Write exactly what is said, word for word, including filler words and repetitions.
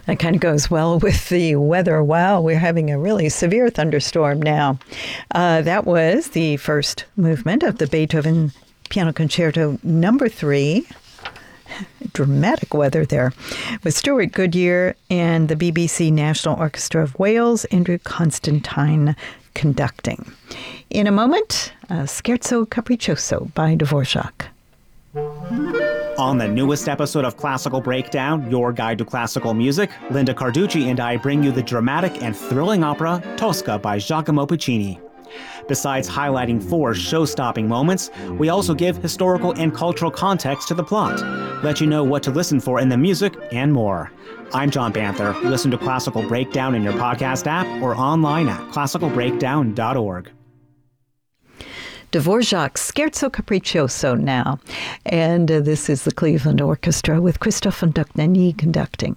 That kind of goes well with the weather. Wow, we're having a really severe thunderstorm now. Uh, that was the first movement of the Beethoven Piano Concerto Number Three. Dramatic weather there, with Stuart Goodyear and the B B C National Orchestra of Wales, Andrew Constantine conducting. In a moment, uh, Scherzo Capriccioso by Dvorak. On the newest episode of Classical Breakdown, your guide to classical music, Linda Carducci and I bring you the dramatic and thrilling opera Tosca by Giacomo Puccini. Besides highlighting four show-stopping moments, we also give historical and cultural context to the plot, let you know what to listen for in the music, and more. I'm John Banther. Listen to Classical Breakdown in your podcast app or online at classical breakdown dot org. Dvorak's Scherzo Capriccioso now. And uh, this is the Cleveland Orchestra with Christoph von Dohnanyi conducting.